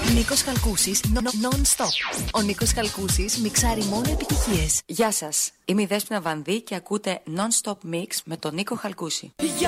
Νίκος Χαλκούσης, non-stop. Ο Νίκος Χαλκούσης μιξάρει μόνο επιτυχίες. Γεια σας, είμαι η Δέσποινα Βανδύ και ακούτε Non-Stop Mix με τον Νίκο Χαλκούση.